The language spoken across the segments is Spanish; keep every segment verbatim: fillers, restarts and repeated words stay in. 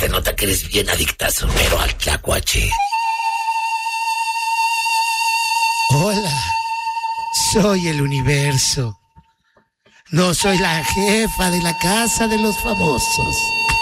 te nota que eres bien adictazo, pero al tlacuache. Hola, soy el universo. No soy la jefa de la casa de los famosos.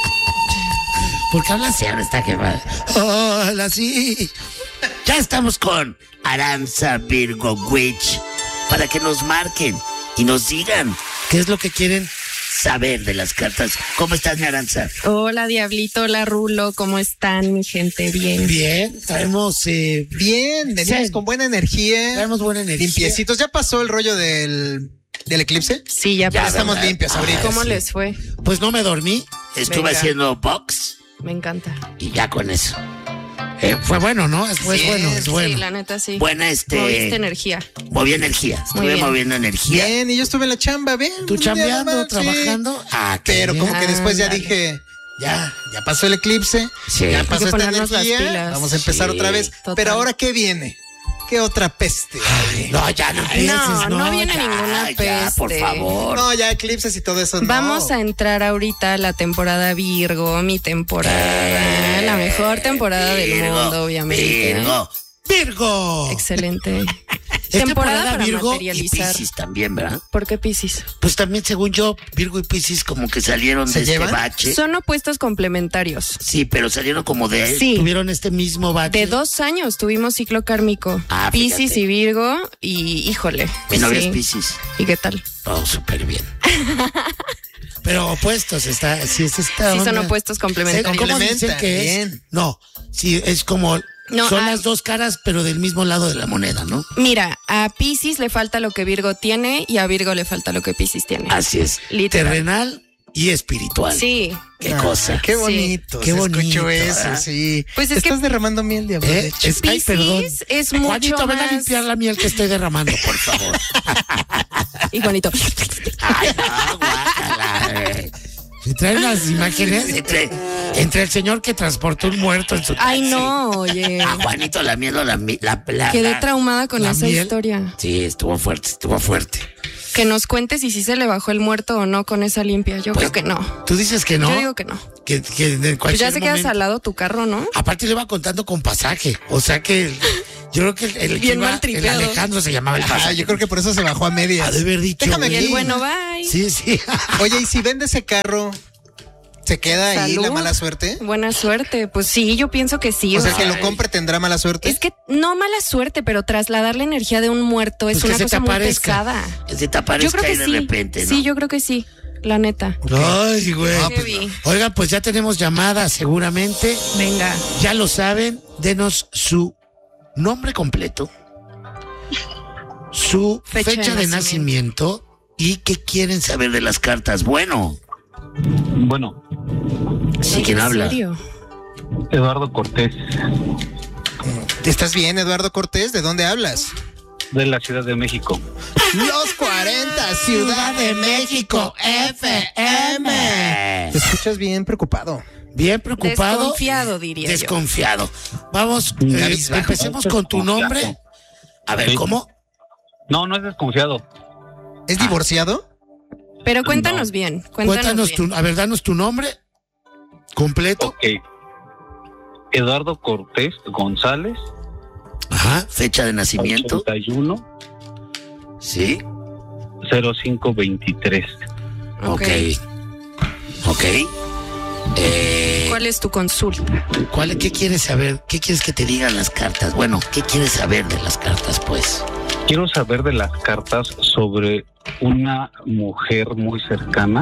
¿Por qué habla así ahora esta jefa? Hola, sí. Ya estamos con Aranza Virgo Witch para que nos marquen y nos digan ¿Qué es lo que quieren saber de las cartas? ¿Cómo estás, mi Aranza? Hola, Diablito, hola, Rulo, ¿cómo están, mi gente? Bien. Bien, traemos eh, bien, venimos sí. con buena energía. Traemos buena energía. Limpiecitos. ¿Ya pasó el rollo del, del eclipse? Sí, ya, Ya pasó. estamos limpios ahorita. ¿Cómo sí. les fue? Pues no me dormí Estuve Venga. haciendo box Me encanta. y ya con eso. Eh, fue bueno, ¿no? Es, fue Sí, bueno, es bueno. Sí, la neta, sí. Buena, este... Moviste energía. Moví energía. Estuve bien. moviendo energía. Bien, y yo estuve en la chamba, bien. ¿Tú un día chambeando, nomás, sí. trabajando? Ah, qué Pero bien. como que después ya Ándale. dije, ya, ya pasó el eclipse, Sí. ya Hay pasó que esta ponernos las energía, pilas. vamos a empezar Sí, otra vez. total. Pero ahora, ¿qué viene? ¿Qué otra peste? Ay, no, ya no empieces, No, no, no viene ya. ninguna Ay, peste. ya, por favor. No, ya eclipses y todo eso. no. Vamos a entrar ahorita a la temporada Virgo, mi temporada, la mejor temporada del Virgo, mundo, obviamente. Virgo. ¡Virgo! Excelente. Es temporada para Virgo y Y materializar. Piscis también, ¿verdad? ¿Por qué Piscis? Pues también, según yo, Virgo y Piscis como que salieron ¿Se de llevan? este bache. Son opuestos complementarios. Sí, pero salieron como de... Sí. Tuvieron este mismo bache. De dos años tuvimos ciclo kármico. Ah, Piscis fíjate. y Virgo. Y híjole. Mi novia sí. es Piscis. ¿Y qué tal? Oh, súper bien. Pero opuestos, está, sí es esta Sí, son onda. opuestos Eh, complementarios. ¿Cómo dicen Complementa, que es? bien. No, sí, es como... No, son hay- las dos caras, pero del mismo lado de la moneda, ¿no? Mira, a Piscis le falta lo que Virgo tiene y a Virgo le falta lo que Piscis tiene. Así es. Literal. Terrenal y espiritual. Sí. Qué Ah, cosa. Qué Sí. bonito. Qué se bonito, escuchó eso, ¿verdad? sí. Pues es Estás que- derramando miel, diablo. ¿Eh? de hecho. Es- ay, perdón. Piscis es mucho Juanito, ven a más- limpiar la miel que estoy derramando, por favor. Y Juanito. Ay, no, guácala. eh. Si traen las imágenes Entre, entre el señor que transportó un muerto en su Ay, taxi. no, oye. a Juanito la miel o la... mi- la, la- Quedé la- traumada con la esa miel. historia. Sí, estuvo fuerte, estuvo fuerte. Que nos cuentes si sí se le bajó el muerto o no con esa limpia. Yo Pues, creo que no. Tú dices que no. Yo digo que no. Que, que en Pues cualquier ya se queda momento- al lado tu carro, ¿no? Aparte le iba contando con pasaje. O sea que yo creo que el, el, que Bien iba- mal el tripeado. Alejandro se llamaba el Ah, pasaje. yo creo que por eso se bajó a Ha medias. de haber dicho. Déjame Y el Sí. bueno, bye. Sí, sí. Oye, ¿y si vende ese carro, se queda ahí Salud. la mala suerte? Buena suerte. Pues sí, yo pienso que sí. O sea, o que sea, lo compre tendrá mala suerte. Es que no mala suerte, pero trasladar la energía de un muerto es Pues que una se te cosa muy aparezca. pesada. Se te aparezca Yo creo que ahí de sí. repente, ¿no? Sí, yo creo que sí. La neta. Ay, güey. Ah, pues, Heavy. oigan, pues ya tenemos llamada seguramente. Venga. Ya lo saben. Denos su nombre completo, su Fecha fecha, de de nacimiento. ¿Y qué quieren saber de las cartas? Bueno, Bueno, sí, ¿quién ¿En habla? serio? Eduardo Cortés, ¿Estás bien, Eduardo Cortés? ¿De dónde hablas? de la Ciudad de México. Los cuarenta, Ciudad de México, F M. Te escuchas bien preocupado. Bien preocupado. Desconfiado, diría Desconfiado. Vamos, Mm. eh, Cabizbajo. empecemos con tu nombre. A ver, Sí. ¿cómo? No, no es desconfiado. ¿Es divorciado? yo. Pero cuéntanos No. bien. Cuéntanos, Cuéntanos bien. tu, a ver, danos tu nombre completo. Ok. Eduardo Cortés González, Ajá. Fecha de nacimiento. ochenta y uno Sí. cero cinco veintitrés. Ok. Ok. Eh, ¿Cuál es tu consulta? ¿Cuál, ¿Qué quieres saber? ¿Qué quieres que te digan las cartas? Bueno, ¿qué quieres saber de las cartas, pues? Quiero saber de las cartas sobre una mujer muy cercana.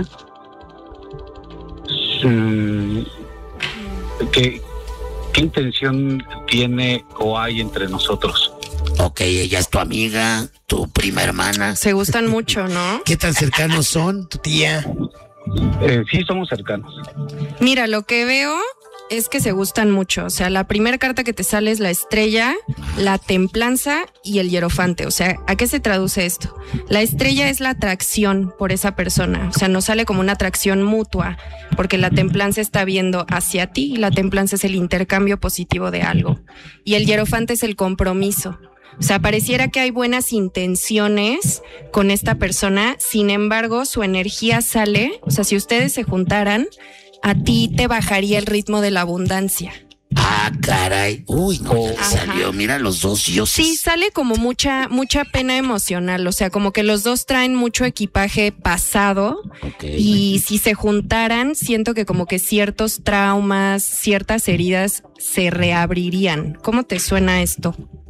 Mm, ¿Qué, qué intención tiene o hay entre nosotros? Ok, ella es tu amiga, tu prima hermana. Se gustan mucho, ¿no? ¿Qué tan cercanos son? Tu tía. Eh, sí, somos cercanos. Mira, lo que veo es que se gustan mucho. O sea, la primera carta que te sale es la estrella, la templanza y el hierofante. O sea, ¿a qué se traduce esto? La estrella es la atracción por esa persona. O sea, nos sale como una atracción mutua, porque la templanza está viendo hacia ti y la templanza es el intercambio positivo de algo. Y el hierofante es el compromiso. O sea, pareciera que hay buenas intenciones con esta persona, sin embargo, su energía sale, o sea, si ustedes se juntaran, a ti te bajaría el ritmo de la abundancia. Ah, caray. Uy, no, ya Ajá. salió. Mira los dos dioses. Sí, sale como mucha, mucha pena emocional, o sea, como que los dos traen mucho equipaje pasado. Okay. Y si se juntaran, siento que como que ciertos traumas, ciertas heridas se reabrirían. ¿Cómo te suena esto?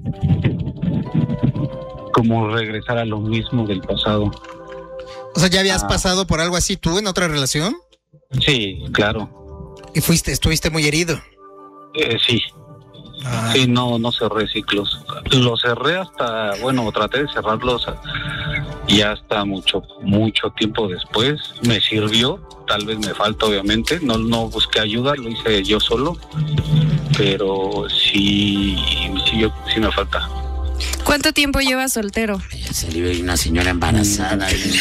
Como regresar a lo mismo del pasado. O sea, ¿ya habías Ah. pasado por algo así tú en otra relación? Sí, claro. Y fuiste, estuviste muy herido. Eh, sí. Ah. Sí, no, no cerré ciclos. Los cerré hasta, bueno, traté de cerrarlos y hasta mucho, mucho tiempo después. Me sirvió, tal vez me falta, obviamente. No, no busqué ayuda, lo hice yo solo. Pero sí, sí, yo, sí me falta. ¿Cuánto tiempo llevas soltero? Ya salió ahí una señora embarazada. y-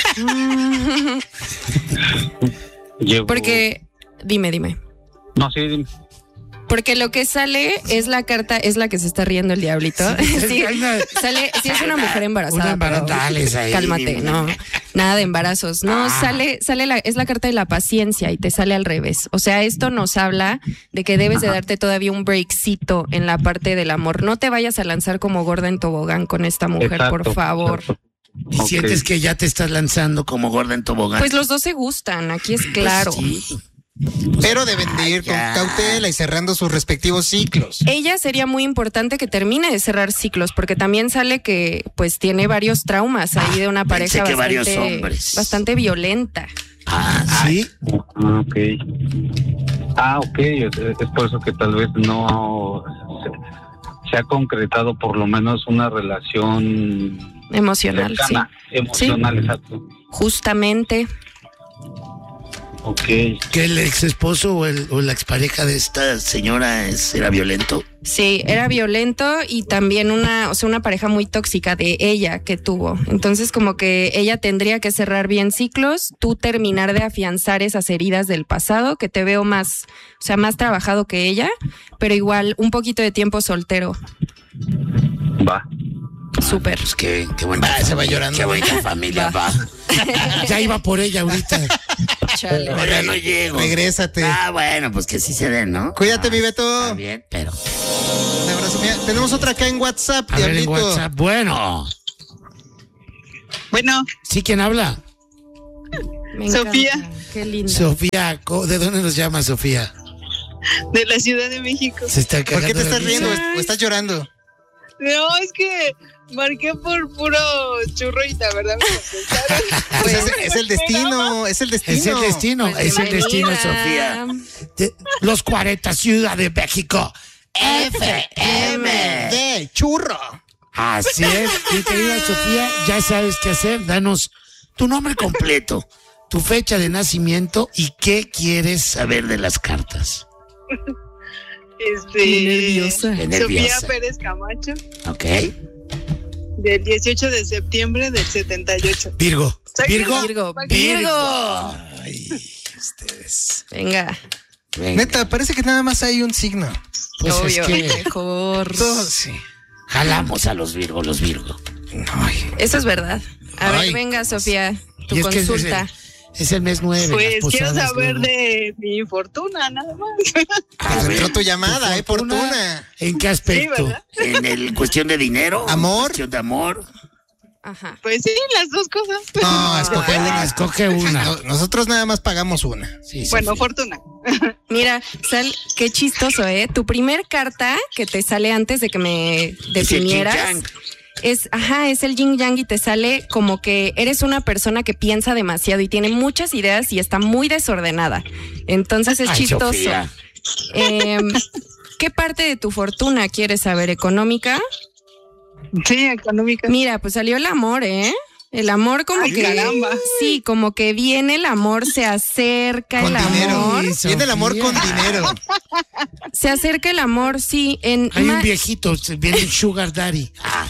Llevo... Porque, dime, dime. No, sí, dime. Porque lo que sale es la carta, es la que se está riendo el diablito. Sí, sale, sí es una mujer embarazada. Una embara- pero dales ahí. cálmate, no, nada de embarazos. No, Ah. sale, sale la, es la carta de la paciencia y te sale al revés. O sea, esto nos habla de que debes de darte todavía un breakcito en la parte del amor. No te vayas a lanzar como gorda en tobogán con esta mujer, Exacto, por favor. exacto. Y Ok. sientes que ya te estás lanzando como gorda en tobogán. Pues los dos se gustan, aquí es claro. Pues sí. Pero deben de ir con ya. cautela y cerrando sus respectivos ciclos. Ella sería muy importante que termine de cerrar ciclos, porque también sale que pues tiene varios traumas ahí de una Pensé pareja que varios bastante, hombres. bastante violenta. Ah, sí. Ah, ok. Ah, ok. Es, es por eso que tal vez no se, se ha concretado por lo menos una relación Emocional, cercana, emocional, exacto. sí. Justamente. Ok. Que el ex esposo o, el, o la expareja de esta señora es, era violento. Sí, era violento y también una, o sea, una pareja muy tóxica de ella que tuvo. Entonces, como que ella tendría que cerrar bien ciclos, tú terminar de afianzar esas heridas del pasado, que te veo más, o sea, más trabajado que ella, pero igual un poquito de tiempo soltero. Va. Súper. Pues qué, qué buena. Va, se va llorando. Qué buena familia, va. Ya iba por ella ahorita. Chale. Ahora no llego. Regrésate. Ah, bueno, pues que sí se den, ¿no? Cuídate, Ah, mi Beto. Está bien, pero. Un abrazo. Mira, tenemos otra acá en WhatsApp, A ver en diablito. WhatsApp. Bueno. Bueno, ¿Sí quién habla? Me Sofía. encanta. Qué linda. Sofía. Co- ¿De dónde nos llama Sofía? de la Ciudad de México. Se está ¿Por cagando qué te de estás risa. riendo o estás llorando? No, es que marqué por puro churro y la verdad me contestaron. Pues es, es el destino, es el destino. Es el destino, Pues es el destino, bienvenida. Sofía. De- los cuarenta Ciudad de México. F M. De churro. Así es, mi querida Sofía, ya sabes qué hacer. Danos tu nombre completo, tu fecha de nacimiento y qué quieres saber de las cartas. Este, Qué nerviosa. Qué Sofía nerviosa. Pérez Camacho, Ok. del dieciocho de septiembre del setenta y ocho. Virgo. Virgo. Virgo, Virgo. Virgo. Ay, ustedes. Venga. Venga. Neta, parece que nada más hay un signo. Pues Obvio, es que mejor. Todos, sí. Jalamos a los Virgo, los Virgo. Ay, Eso es verdad. A Ay. ver, venga, Sofía, tu y es que es consulta. el, es el mes nueve. Pues las quiero posadas saber luego. de mi fortuna, nada más. pues entró tu llamada, ¿Tu eh, fortuna. ¿En qué aspecto? ¿verdad? En el cuestión de dinero. Amor. Cuestión de amor. Ajá. Pues sí, las dos cosas. No, escoge Ah, una. escoge una. No, nosotros nada más pagamos una. Sí, Bueno, Sofía. fortuna. Mira, Sal, qué chistoso, ¿eh? Tu primer carta que te sale antes de que me Es el definieras yin-yang. es, ajá, es el yin yang y te sale como que eres una persona que piensa demasiado y tiene muchas ideas y está muy desordenada. Entonces es Ay, chistoso. Sofía. Em, ¿Qué parte de tu fortuna quieres saber? ¿Económica? Sí, económica. Mira, pues salió el amor, ¿eh? El amor como Ay, que... caramba. Sí, como que viene el amor, se acerca Con el dinero. amor. Sí, Viene el amor Sofía. con dinero. Se acerca el amor, sí. En Hay ma- un viejito, se- viene el Sugar Daddy.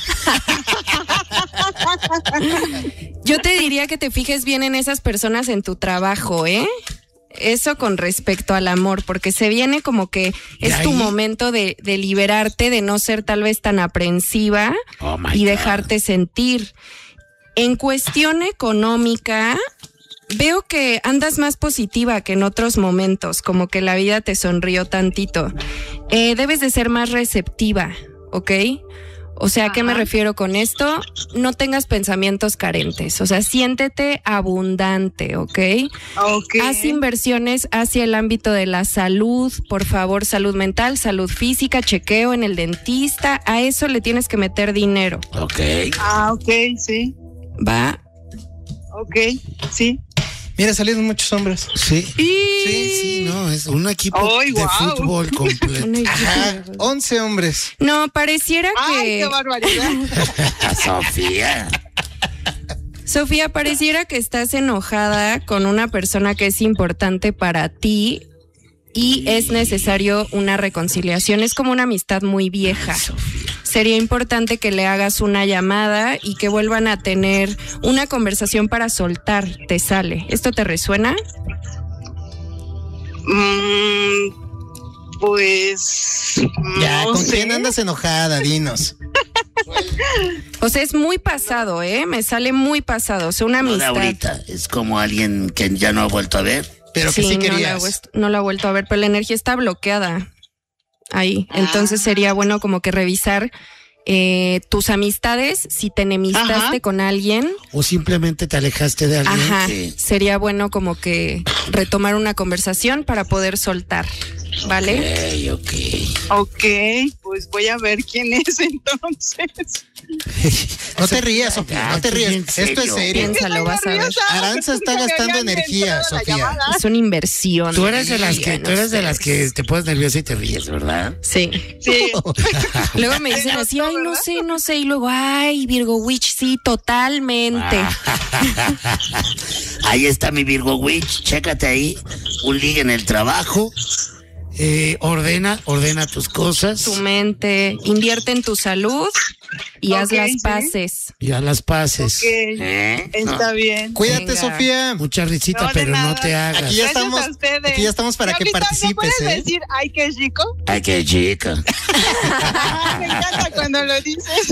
Yo te diría que te fijes bien en esas personas en tu trabajo, ¿eh? Eso con respecto al amor, porque se viene como que ¿De es tu ahí? momento de, de liberarte, de no ser tal vez tan aprensiva Oh my y God. dejarte sentir. En cuestión económica, veo que andas más positiva que en otros momentos, como que la vida te sonrió tantito. Eh, debes de ser más receptiva, ¿ok? O sea, ¿a qué me refiero con esto? No tengas pensamientos carentes, o sea, siéntete abundante, ¿ok? Ok. Haz inversiones hacia el ámbito de la salud, por favor, salud mental, salud física, chequeo en el dentista, a eso le tienes que meter dinero. Ok. Ah, ok, sí. ¿Va? Ok, sí. Mira, salieron muchos hombres. Sí. Sí, Sí, no, es un equipo Ay, de guau. fútbol completo. Una- Ajá, once hombres. No, pareciera Ay, que... qué barbaridad. Sofía. Sofía, pareciera que estás enojada con una persona que es importante para ti y es necesario una reconciliación. Es como una amistad muy vieja. Sería importante que le hagas una llamada y que vuelvan a tener una conversación para soltar. Te sale. ¿Esto te resuena? Mm, pues. Ya, no ¿con sé. quién andas enojada? Dinos. O sea, es muy pasado, ¿eh? Me sale muy pasado. O sea, una No de amistad. ahorita. Es como alguien que ya no ha vuelto a ver. Pero que sí, no la, he querías. vuest- no la he vuelto a ver, pero la energía está bloqueada ahí. Entonces sería bueno como que revisar eh, tus amistades, si te enemistaste Ajá. con alguien. O simplemente te alejaste de alguien. Ajá, Sí. sería bueno como que retomar una conversación para poder soltar, ¿vale? Ok, ok. Ok, pues voy a ver quién es entonces. No te rías, Sofía, no te rías. ¿en Esto es serio? serio. Piénsalo, vas a ver. nerviosa, Aranza porque está se me gastando había energía, entrado la Sofía. llamada. Es una inversión. Tú eres de las que, Oigan, tú eres de ustedes. las que te pones nerviosa y te ríes, ¿verdad? Sí. Sí. Luego me dicen así, ay, no sé, no sé. Y luego, ay, Virgo Witch, sí, totalmente. Ahí está mi Virgo Witch. Chécate ahí. Un ligue en el trabajo. Eh, ordena, ordena tus cosas. Tu mente, invierte en tu salud y haz Ok, las sí. paces. Y a las pases. Ok, ¿Eh? está bien. Cuídate, Venga. Sofía. Mucha risita, No, de pero no nada. te hagas. Aquí ya Gracias estamos, a ustedes. aquí ya estamos para Y que ahorita, ¿me participes, puedes ¿eh? decir, ay, qué chico? Ay, qué chica. Ah, me encanta cuando lo dices.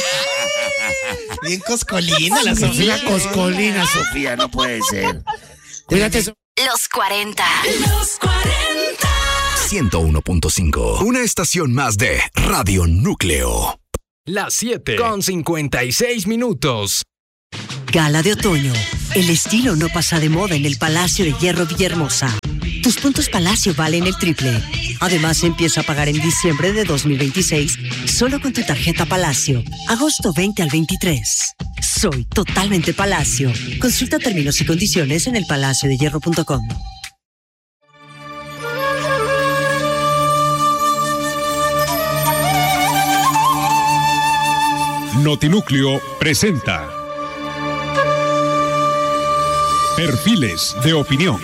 Bien coscolina la Sí, Sofía. una coscolina, Sofía. Sofía, no puede ser. Cuídate, Sofía. Los cuarenta. Los cuarenta. ciento uno punto cinco. Una estación más de Radio Núcleo. Las siete con cincuenta y seis minutos. Gala de otoño. El estilo no pasa de moda en el Palacio de Hierro Villahermosa. Tus puntos Palacio valen el triple. Además, empieza a pagar en diciembre de dos mil veintiséis solo con tu tarjeta Palacio. Agosto veinte al veintitrés. Soy totalmente Palacio. Consulta términos y condiciones en el palacio de hierro punto com. Notinúcleo presenta Perfiles de Opinión.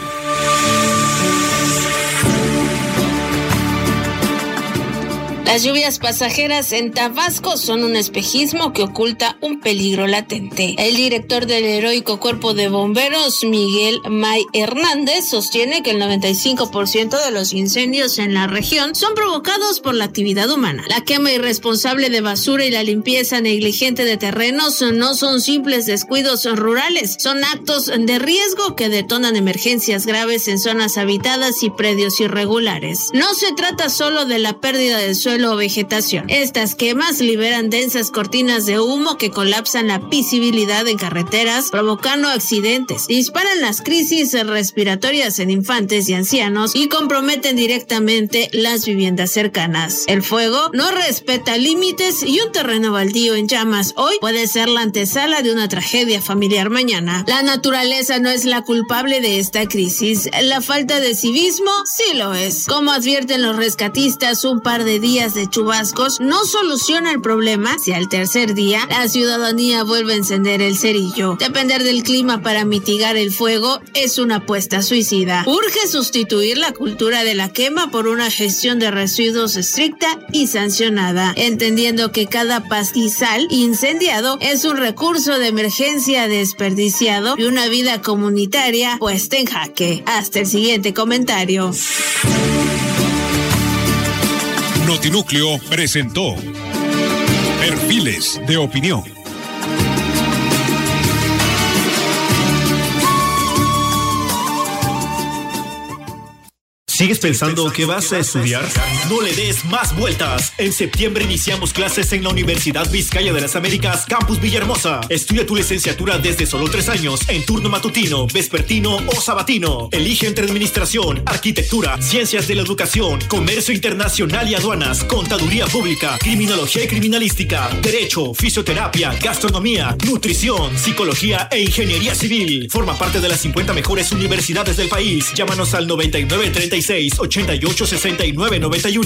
Las lluvias pasajeras en Tabasco son un espejismo que oculta un peligro latente. El director del heroico Cuerpo de Bomberos, Miguel May Hernández, sostiene que el noventa y cinco por ciento de los incendios en la región son provocados por la actividad humana. La quema irresponsable de basura y la limpieza negligente de terrenos no son simples descuidos rurales, son actos de riesgo que detonan emergencias graves en zonas habitadas y predios irregulares. No se trata solo de la pérdida del suelo o vegetación. Estas quemas liberan densas cortinas de humo que colapsan la visibilidad en carreteras, provocando accidentes, disparan las crisis respiratorias en infantes y ancianos y comprometen directamente las viviendas cercanas. El fuego no respeta límites y un terreno baldío en llamas hoy puede ser la antesala de una tragedia familiar mañana. La naturaleza no es la culpable de esta crisis. La falta de civismo sí lo es. Como advierten los rescatistas, un par de días de chubascos no soluciona el problema si al tercer día la ciudadanía vuelve a encender el cerillo. Depender del clima para mitigar el fuego es una apuesta suicida. Urge sustituir la cultura de la quema por una gestión de residuos estricta y sancionada, entendiendo que cada pastizal incendiado es un recurso de emergencia desperdiciado y una vida comunitaria puesta en jaque. Hasta el siguiente comentario. Notinúcleo presentó Perfiles de Opinión. ¿Sigues pensando que vas a estudiar? No le des más vueltas. En septiembre iniciamos clases en la Universidad Vizcaya de las Américas, Campus Villahermosa. Estudia tu licenciatura desde solo tres años en turno matutino, vespertino o sabatino. Elige entre administración, arquitectura, ciencias de la educación, comercio internacional y aduanas, contaduría pública, criminología y criminalística, derecho, fisioterapia, gastronomía, nutrición, psicología e ingeniería civil. Forma parte de las cincuenta mejores universidades del país. Llámanos al noventa y nueve treinta y seis ochenta y ocho sesenta y nueve noventa y uno.